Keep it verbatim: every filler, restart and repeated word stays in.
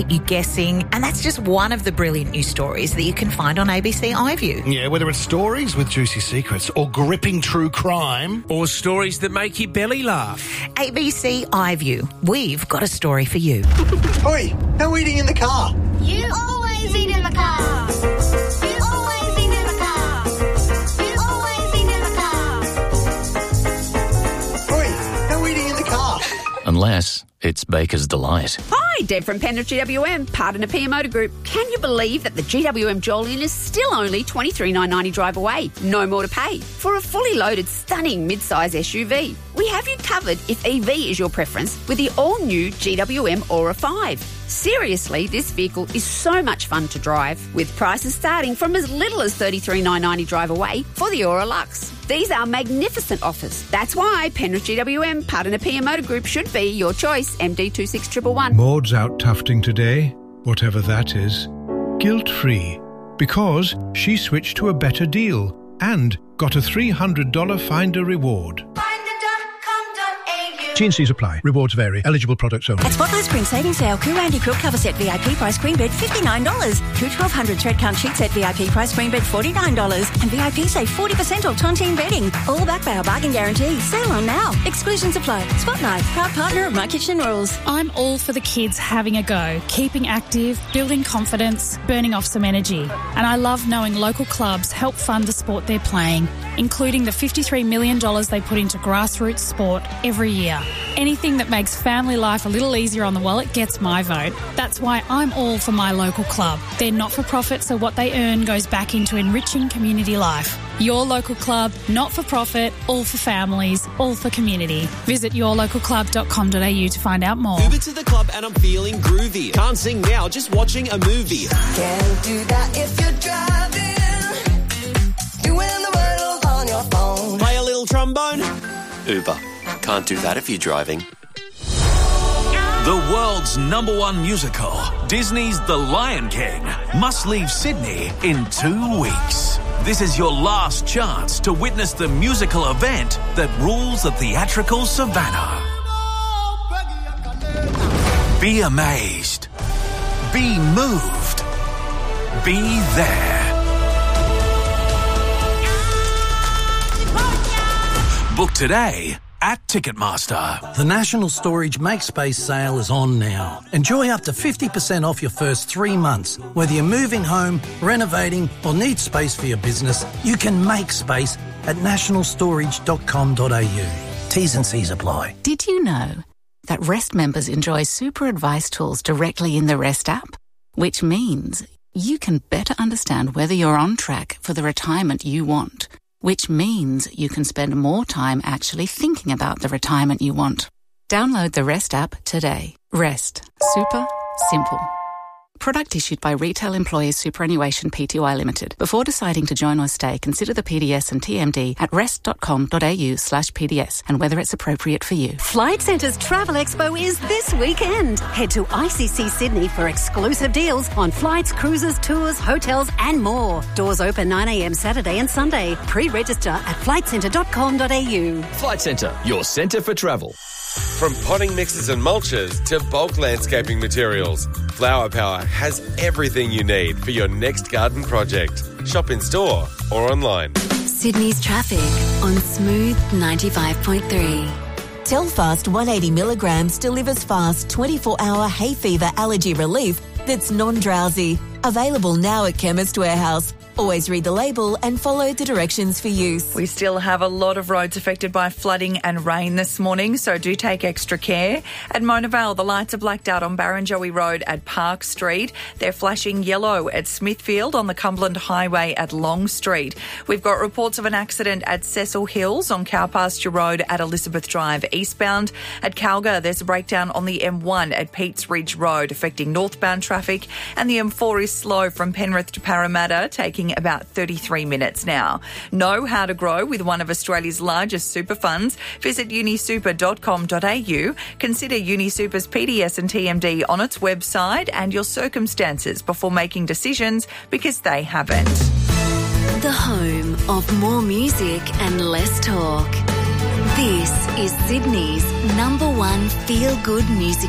you guessing, and that's just one of the brilliant news stories that you can find on A B C iView. Yeah, whether it's stories with juicy secrets or gripping true crime. Or stories that make your belly laugh. A B C iView. We've got a story for you. Oi, no eating in the car. You always eat in the car. You always eat in the car. You always eat in the car. Oi, no eating in the car. Unless it's Baker's Delight. Hi, Deb from Penrith G W M, partner P M Motor Group. Can you believe that the G W M Jolyon is still only twenty-three thousand nine hundred ninety drive away? No more to pay for a fully loaded, stunning mid-size S U V. We have you covered if E V is your preference with the all-new G W M Aura five. Seriously, this vehicle is so much fun to drive, with prices starting from as little as thirty-three thousand nine hundred ninety drive away for the Aura Luxe. These are magnificent offers. That's why Penrith G W M, partner P M Motor Group, should be your choice. M D two six one one one. Maud's out tufting today, whatever that is, guilt-free, because she switched to a better deal and got a three hundred dollars Finder reward. T and Cs apply. Rewards vary. Eligible products only. At Spotlight Spring Savings Sale, Coo Randy Quilt Cover Set V I P price queen bed fifty-nine dollars. Coo twelve hundred Thread Count Sheet Set V I P price queen bed forty-nine dollars. And V I P save forty percent off Tontine bedding. All backed by our bargain guarantee. Sale on now. Exclusions apply. Spotlight, proud partner of My Kitchen Rules. I'm all for the kids having a go, keeping active, building confidence, burning off some energy. And I love knowing local clubs help fund the sport they're playing, including the fifty-three million dollars they put into grassroots sport every year. Anything that makes family life a little easier on the wallet gets my vote. That's why I'm all for my local club. They're not-for-profit, so what they earn goes back into enriching community life. Your local club, not-for-profit, all for families, all for community. Visit your local club dot com dot a u to find out more. Uber to the club and I'm feeling groovy. Can't sing now, just watching a movie. Can't do that if you're driving. Doing the world on your phone. Play a little trombone. Uber. Can't do that if you're driving. The world's number one musical, Disney's The Lion King, must leave Sydney in two weeks. This is your last chance to witness the musical event that rules the theatrical savannah. Be amazed. Be moved. Be there. Book today at Ticketmaster. The National Storage MakeSpace sale is on now. Enjoy up to fifty percent off your first three months. Whether you're moving home, renovating or need space for your business, you can make space at national storage dot com dot a u. T's and C's apply. Did you know that Rest members enjoy super advice tools directly in the Rest app? Which means you can better understand whether you're on track for the retirement you want. Which means you can spend more time actually thinking about the retirement you want. Download the Rest app today. Rest. Super simple. Product issued by Retail Employers Superannuation Pty Limited. Before deciding to join or stay, consider the P D S and T M D at rest dot com dot a u slash P D S and whether it's appropriate for you. Flight Centre's Travel Expo is this weekend. Head to I C C Sydney for exclusive deals on flights, cruises, tours, hotels and more. Doors open nine a m Saturday and Sunday. Pre-register at flight centre dot com dot a u. Flight Centre, your centre for travel. From potting mixes and mulches to bulk landscaping materials, Flower Power has everything you need for your next garden project. Shop in store or online. Sydney's traffic on Smooth ninety-five point three. Telfast one hundred eighty milligrams delivers fast twenty-four hour hay fever allergy relief that's non-drowsy. Available now at Chemist Warehouse. Always read the label and follow the directions for use. We still have a lot of roads affected by flooding and rain this morning, so do take extra care. At Mona Vale, the lights are blacked out on Barrenjoey Road at Park Street. They're flashing yellow at Smithfield on the Cumberland Highway at Long Street. We've got reports of an accident at Cecil Hills on Cowpasture Road at Elizabeth Drive eastbound. At Calga, there's a breakdown on the M one at Peats Ridge Road affecting northbound traffic, and the M four is slow from Penrith to Parramatta, taking about thirty-three minutes now. Know how to grow with one of Australia's largest super funds? Visit uni super dot com dot a u. Consider UniSuper's P D S and T M D on its website and your circumstances before making decisions, because they haven't. The home of more music and less talk. This is Sydney's number one feel-good music